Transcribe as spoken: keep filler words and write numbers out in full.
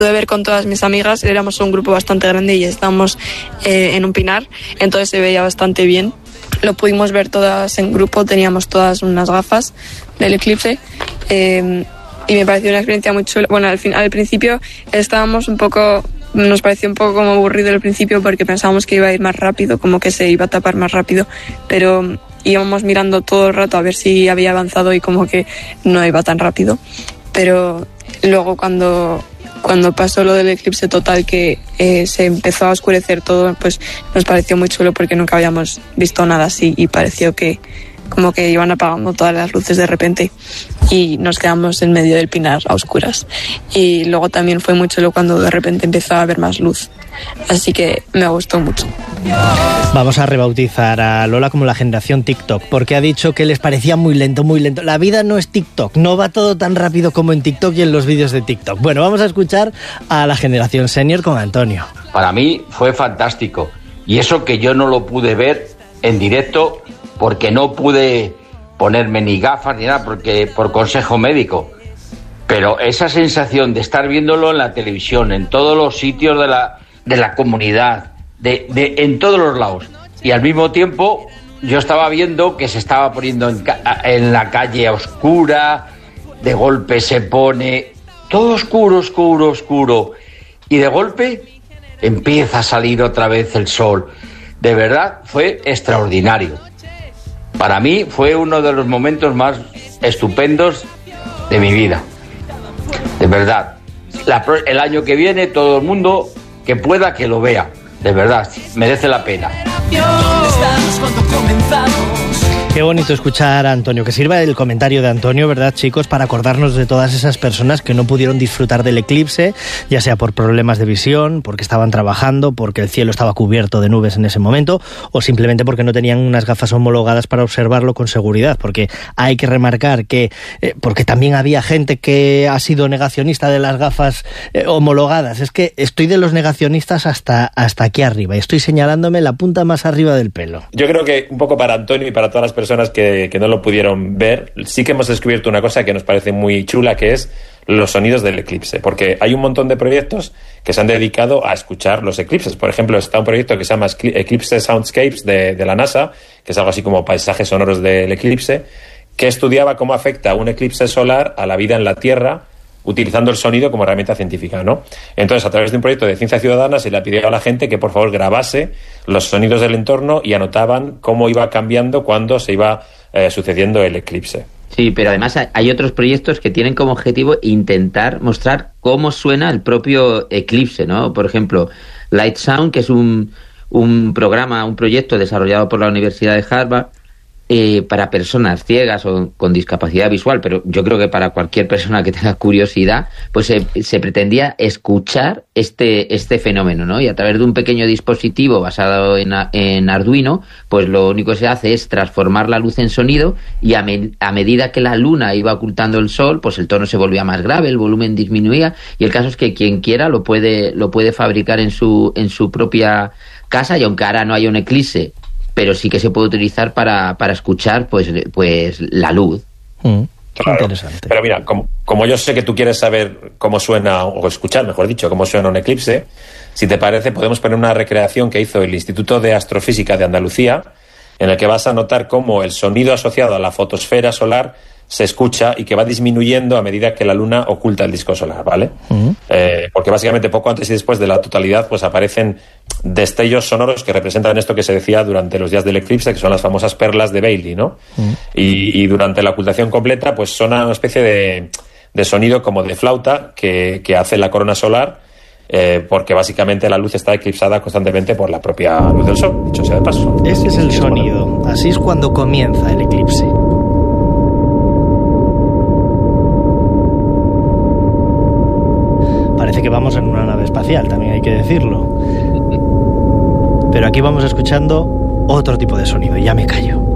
de ver con todas mis amigas, éramos un grupo bastante grande y estábamos eh, en un pinar, entonces se veía bastante bien. Lo pudimos ver todas en grupo, teníamos todas unas gafas del eclipse eh, y me pareció una experiencia muy chula. Bueno, al, fin, al principio estábamos un poco, nos pareció un poco como aburrido al principio porque pensábamos que iba a ir más rápido, como que se iba a tapar más rápido, pero íbamos mirando todo el rato a ver si había avanzado y como que no iba tan rápido. Pero luego cuando... Cuando pasó lo del eclipse total, que eh, se empezó a oscurecer todo, pues nos pareció muy chulo porque nunca habíamos visto nada así y pareció que como que iban apagando todas las luces de repente y nos quedamos en medio del pinar a oscuras. Y luego también fue muy chulo cuando de repente empezó a haber más luz. Así que me gustó mucho. Vamos a rebautizar a Lola como la generación TikTok, porque ha dicho que les parecía muy lento, muy lento. La vida no es TikTok, no va todo tan rápido como en TikTok y en los vídeos de TikTok. Bueno, vamos a escuchar a la generación senior con Antonio. Para mí fue fantástico. Y eso que yo no lo pude ver en directo porque no pude ponerme ni gafas ni nada, porque por consejo médico. Pero esa sensación de estar viéndolo en la televisión, en todos los sitios de la, de la comunidad, de, de, en todos los lados, y al mismo tiempo yo estaba viendo que se estaba poniendo en, en la calle oscura, de golpe se pone todo oscuro, oscuro, oscuro, y de golpe empieza a salir otra vez el sol. De verdad fue extraordinario. Para mí fue uno de los momentos más estupendos de mi vida. De verdad. La, el año que viene todo el mundo que pueda que lo vea. De verdad, merece la pena. Qué bonito escuchar a Antonio, que sirva el comentario de Antonio, ¿verdad, chicos?, para acordarnos de todas esas personas que no pudieron disfrutar del eclipse, ya sea por problemas de visión, porque estaban trabajando, porque el cielo estaba cubierto de nubes en ese momento, o simplemente porque no tenían unas gafas homologadas para observarlo con seguridad, porque hay que remarcar que, eh, porque también había gente que ha sido negacionista de las gafas eh, homologadas. Es que estoy de los negacionistas hasta, hasta aquí arriba, y estoy señalándome la punta más arriba del pelo. Yo creo que un poco para Antonio y para todas las personas personas que, que no lo pudieron ver, sí que hemos descubierto una cosa que nos parece muy chula, que es los sonidos del eclipse, porque hay un montón de proyectos que se han dedicado a escuchar los eclipses. Por ejemplo, está un proyecto que se llama Eclipse Soundscapes de, de la NASA, que es algo así como paisajes sonoros del eclipse, que estudiaba cómo afecta un eclipse solar a la vida en la Tierra, utilizando el sonido como herramienta científica, ¿no? Entonces, a través de un proyecto de ciencia ciudadana se le pidió a la gente que por favor grabase los sonidos del entorno y anotaban cómo iba cambiando cuando se iba eh, sucediendo el eclipse. Sí, pero además hay otros proyectos que tienen como objetivo intentar mostrar cómo suena el propio eclipse, ¿no? Por ejemplo, Light Sound, que es un, un programa, un proyecto desarrollado por la Universidad de Harvard, Eh, para personas ciegas o con discapacidad visual, pero yo creo que para cualquier persona que tenga curiosidad, pues se, se pretendía escuchar este este fenómeno, ¿no? Y a través de un pequeño dispositivo basado en, en Arduino, pues lo único que se hace es transformar la luz en sonido y a, me, a medida que la luna iba ocultando el sol, pues el tono se volvía más grave, el volumen disminuía, y el caso es que quien quiera lo puede lo puede fabricar en su en su propia casa, y aunque ahora no haya un eclipse, pero sí que se puede utilizar para, para escuchar pues pues la luz. Mm, claro. Interesante. Pero mira, como, como yo sé que tú quieres saber cómo suena, o escuchar, mejor dicho, cómo suena un eclipse, si te parece podemos poner una recreación que hizo el Instituto de Astrofísica de Andalucía, en el que vas a notar cómo el sonido asociado a la fotosfera solar se escucha y que va disminuyendo a medida que la luna oculta el disco solar, ¿vale? Uh-huh. Eh, porque básicamente poco antes y después de la totalidad pues aparecen destellos sonoros que representan esto que se decía durante los días del eclipse, que son las famosas perlas de Bailey, ¿no? Uh-huh. Y, y durante la ocultación completa pues suena una especie de, de sonido como de flauta que, que hace la corona solar, eh, porque básicamente la luz está eclipsada constantemente por la propia luz del sol, dicho sea de paso. Ese es el sonido, así es cuando comienza el eclipse. Parece que vamos en una nave espacial, también hay que decirlo. Pero aquí vamos escuchando otro tipo de sonido, y ya me callo.